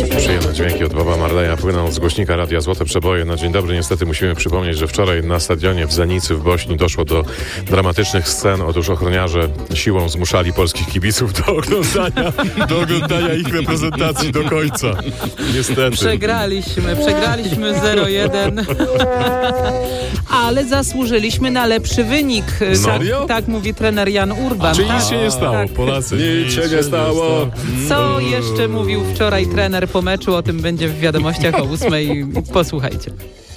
Przyjemne dźwięki od Boba Marleya płyną z głośnika Radia Złote Przeboje. Na dzień dobry niestety musimy przypomnieć, że wczoraj na stadionie w Zenicy w Bośni doszło do dramatycznych scen. Otóż ochroniarze siłą zmuszali polskich kibiców do oglądania ich reprezentacji do końca. Niestety. Przegraliśmy 0-1. Ale zasłużyliśmy na lepszy wynik. Serio? Tak mówi trener Jan Urban. Czyli nic się nie stało, tak. Polacy. Nic się nie stało. Co jeszcze mówił wczoraj trener po meczu? O tym będzie w wiadomościach o 8:00. Posłuchajcie.